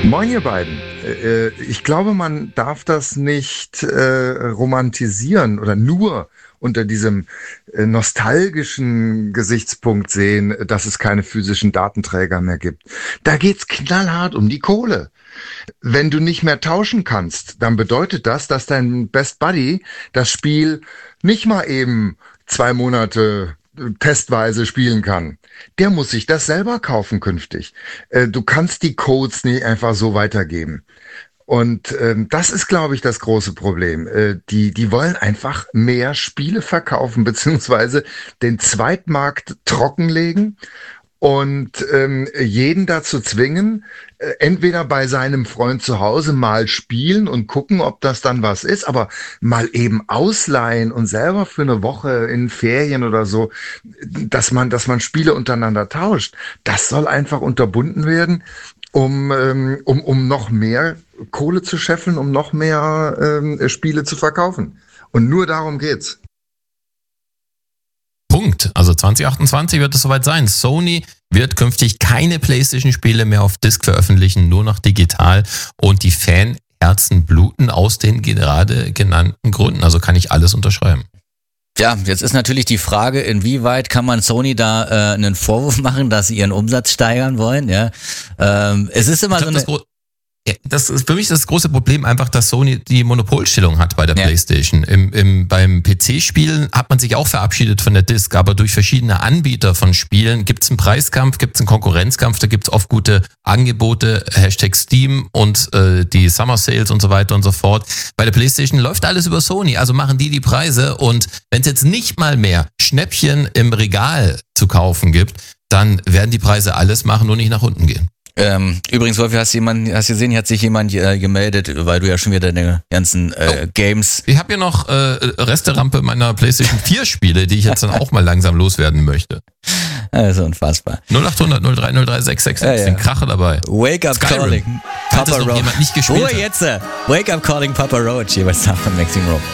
Moin ihr beiden. Ich glaube, man darf das nicht romantisieren oder nur unter diesem nostalgischen Gesichtspunkt sehen, dass es keine physischen Datenträger mehr gibt. Da geht's knallhart um die Kohle. Wenn du nicht mehr tauschen kannst, dann bedeutet das, dass dein Best Buddy das Spiel nicht mal eben 2 Monate testweise spielen kann. Der muss sich das selber kaufen künftig. Du kannst die Codes nicht einfach so weitergeben. Und das ist, glaube ich, das große Problem. Die wollen einfach mehr Spiele verkaufen, beziehungsweise den Zweitmarkt trockenlegen und jeden dazu zwingen, entweder bei seinem Freund zu Hause mal spielen und gucken, ob das dann was ist, aber mal eben ausleihen und selber für eine Woche in Ferien oder so, dass man Spiele untereinander tauscht. Das soll einfach unterbunden werden, um noch mehr Kohle zu scheffeln, um noch mehr Spiele zu verkaufen. Und nur darum geht's. Punkt. Also 2028 wird es soweit sein. Sony wird künftig keine PlayStation-Spiele mehr auf Disc veröffentlichen, nur noch digital. Und die Fanherzen bluten aus den gerade genannten Gründen. Also kann ich alles unterschreiben. Ja, jetzt ist natürlich die Frage, inwieweit kann man Sony da einen Vorwurf machen, dass sie ihren Umsatz steigern wollen. Ja, es ist immer das ist für mich das große Problem einfach, dass Sony die Monopolstellung hat bei der PlayStation. Beim PC-Spielen hat man sich auch verabschiedet von der Disc, aber durch verschiedene Anbieter von Spielen gibt es einen Preiskampf, gibt es einen Konkurrenzkampf, da gibt es oft gute Angebote, #Steam und die Summer Sales und so weiter und so fort. Bei der PlayStation läuft alles über Sony, also machen die Preise, und wenn es jetzt nicht mal mehr Schnäppchen im Regal zu kaufen gibt, dann werden die Preise alles machen, nur nicht nach unten gehen. Übrigens, Wolfi, hast gesehen, hier hat sich jemand gemeldet, weil du ja schon wieder deine ganzen Games... Ich habe hier noch Resterampe meiner PlayStation 4 Spiele, die ich jetzt dann auch mal langsam loswerden möchte. Also unfassbar. 0800 03 03 666, den Kracher dabei. Wake Up Calling Papa Roach. Jemand nicht gespielt Ruhe jetzt! Wake Up Calling Papa Roach, jeweils von Maxim Rowe.